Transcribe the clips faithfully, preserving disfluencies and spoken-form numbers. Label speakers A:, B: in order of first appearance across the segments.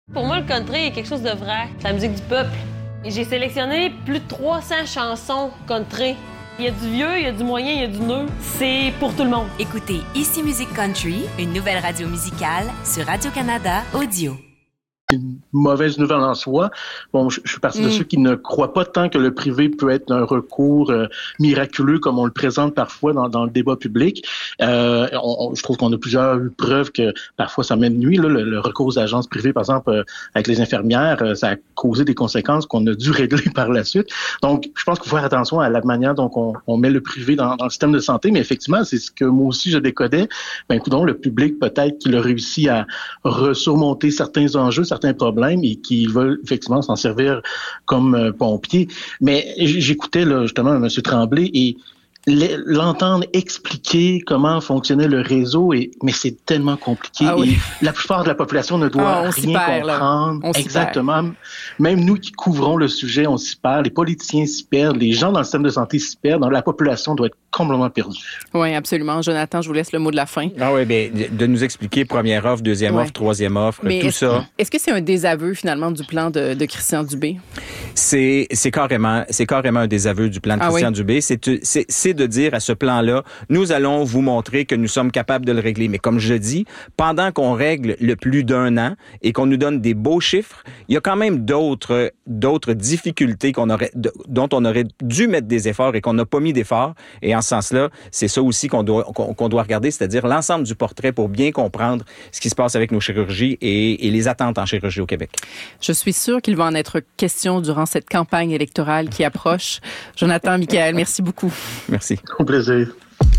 A: Pour moi, le country est quelque chose de vrai. C'est la musique du peuple. Et j'ai sélectionné plus de trois cents chansons country. Il y a du vieux, il y a du moyen, il y a du neuf. C'est pour tout le monde.
B: Écoutez Ici Musique Country, une nouvelle radio musicale sur Radio-Canada Audio.
C: Une mauvaise nouvelle en soi. Bon, je, je suis partie mm. de ceux qui ne croient pas tant que le privé peut être un recours euh, miraculeux comme on le présente parfois dans, dans le débat public. Euh, on, on, je trouve qu'on a plusieurs preuves que parfois ça mène nuit. Là, le, le recours aux agences privées, par exemple, euh, avec les infirmières, euh, ça a causé des conséquences qu'on a dû régler par la suite. Donc, je pense qu'il faut faire attention à la manière dont on, on met le privé dans, dans le système de santé. Mais effectivement, c'est ce que moi aussi je décodais. Ben, écoutons, le public peut-être qu'il a réussi à surmonter certains enjeux, certains problèmes et qui veulent effectivement s'en servir comme euh, pompiers. Mais j'écoutais là, justement M. Tremblay et l'entendre expliquer comment fonctionnait le réseau, et, mais c'est tellement compliqué.
D: Ah oui.
C: Et la plupart de la population ne doit
D: ah,
C: rien
D: perd,
C: comprendre.
D: On
C: Exactement. Même nous qui couvrons le sujet, on s'y perd. Les politiciens s'y perdent. Les gens dans le système de santé s'y perdent. Donc, la population doit être complètement perdue.
D: Oui, absolument. Jonathan, je vous laisse le mot de la fin.
E: Ah oui, bien, de nous expliquer première offre, deuxième ouais. offre, troisième offre,
D: mais
E: tout
D: est-ce,
E: ça.
D: Est-ce que c'est un désaveu, finalement, du plan de, de Christian Dubé?
E: C'est, c'est, carrément, c'est carrément un désaveu du plan de ah Christian oui. Dubé. C'est, c'est, c'est de dire à ce plan-là, nous allons vous montrer que nous sommes capables de le régler. Mais comme je dis, pendant qu'on règle le plus d'un an et qu'on nous donne des beaux chiffres, il y a quand même d'autres, d'autres difficultés qu'on aurait, dont on aurait dû mettre des efforts et qu'on n'a pas mis d'efforts. Et en ce sens-là, c'est ça aussi qu'on doit, qu'on, qu'on doit regarder, c'est-à-dire l'ensemble du portrait pour bien comprendre ce qui se passe avec nos chirurgies et, et les attentes en chirurgie au Québec.
D: Je suis sûre qu'il va en être question durant cette campagne électorale qui approche. Jonathan, Michaël, merci beaucoup.
E: Merci.
C: Au plaisir.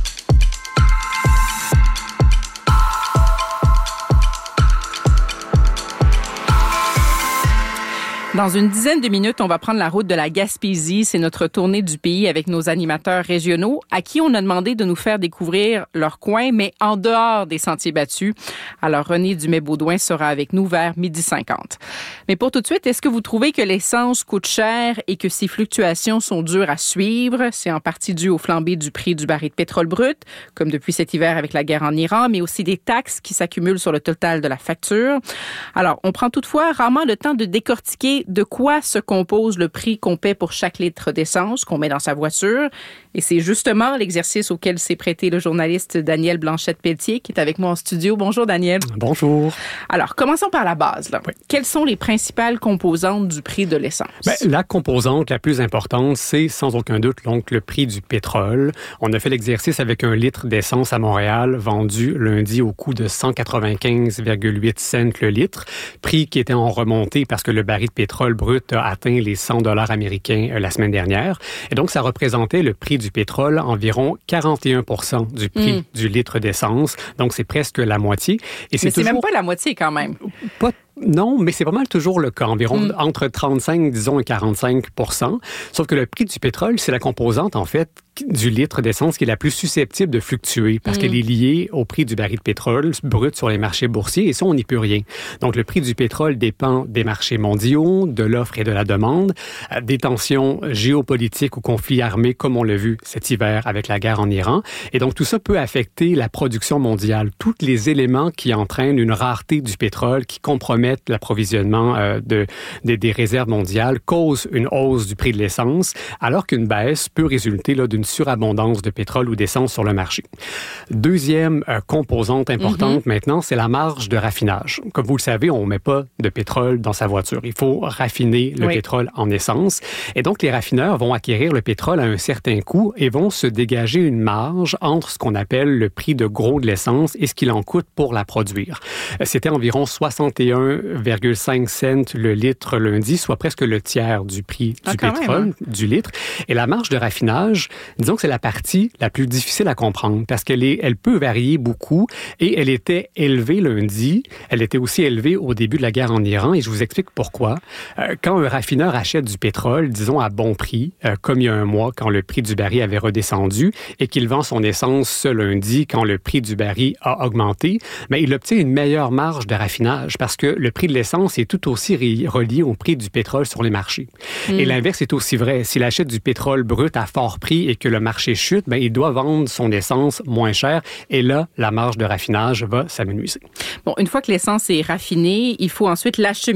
D: Dans une dizaine de minutes, on va prendre la route de la Gaspésie. C'est notre tournée du pays avec nos animateurs régionaux à qui on a demandé de nous faire découvrir leur coin, mais en dehors des sentiers battus. Alors, René Dumais-Baudouin sera avec nous vers midi cinquante. Mais pour tout de suite, est-ce que vous trouvez que l'essence coûte cher et que ces fluctuations sont dures à suivre? C'est en partie dû aux flambées du prix du baril de pétrole brut, comme depuis cet hiver avec la guerre en Iran, mais aussi des taxes qui s'accumulent sur le total de la facture. Alors, on prend toutefois rarement le temps de décortiquer de quoi se compose le prix qu'on paie pour chaque litre d'essence qu'on met dans sa voiture. Et c'est justement l'exercice auquel s'est prêté le journaliste Daniel Blanchette-Pelletier, qui est avec moi en studio. Bonjour, Daniel.
F: Bonjour.
D: Alors, commençons par la base. Là. Oui. Quelles sont les principales composantes du prix de l'essence?
F: Bien, la composante la plus importante, c'est sans aucun doute donc le prix du pétrole. On a fait l'exercice avec un litre d'essence à Montréal, vendu lundi au coût de cent quatre-vingt-quinze virgule huit cents le litre, prix qui était en remontée parce que le baril de pétrole brut a atteint les cent dollars américains la semaine dernière. Et donc, ça représentait le prix du pétrole environ quarante et un pour cent du prix mmh. du litre d'essence. Donc, c'est presque la moitié. Et c'est
D: Mais c'est
F: toujours...
D: même pas la moitié quand même.
F: Pas Non, mais c'est pas mal toujours le cas, environ
D: mm.
F: entre trente-cinq, disons, et quarante-cinq pour cent. Sauf que le prix du pétrole, c'est la composante, en fait, du litre d'essence qui est la plus susceptible de fluctuer parce mm. qu'elle est liée au prix du baril de pétrole brut sur les marchés boursiers et ça, on n'y peut rien. Donc, le prix du pétrole dépend des marchés mondiaux, de l'offre et de la demande, des tensions géopolitiques ou conflits armés comme on l'a vu cet hiver avec la guerre en Iran. Et donc, tout ça peut affecter la production mondiale. Tous les éléments qui entraînent une rareté du pétrole, qui compromettent l'approvisionnement euh, de, de, des réserves mondiales cause une hausse du prix de l'essence, alors qu'une baisse peut résulter là, d'une surabondance de pétrole ou d'essence sur le marché. Deuxième euh, composante importante mm-hmm. maintenant, c'est la marge de raffinage. Comme vous le savez, on ne met pas de pétrole dans sa voiture. Il faut raffiner le oui. pétrole en essence. Et donc, les raffineurs vont acquérir le pétrole à un certain coût et vont se dégager une marge entre ce qu'on appelle le prix de gros de l'essence et ce qu'il en coûte pour la produire. C'était environ soixante et un virgule cinq cents le litre lundi, soit presque le tiers du prix du ah, pétrole, même, hein? du litre. Et la marge de raffinage, disons que c'est la partie la plus difficile à comprendre parce qu'elle est, elle peut varier beaucoup et elle était élevée lundi. Elle était aussi élevée au début de la guerre en Iran et je vous explique pourquoi. Euh, quand un raffineur achète du pétrole, disons à bon prix, euh, comme il y a un mois quand le prix du baril avait redescendu et qu'il vend son essence ce lundi quand le prix du baril a augmenté, mais il obtient une meilleure marge de raffinage parce que le prix de l'essence est tout aussi relié au prix du pétrole sur les marchés. Mm. Et l'inverse est aussi vrai. S'il achète du pétrole brut à fort prix et que le marché chute, ben, il doit vendre son essence moins cher. Et là, la marge de raffinage va s'amenuiser.
D: Bon, une fois que l'essence est raffinée, il faut ensuite l'acheminer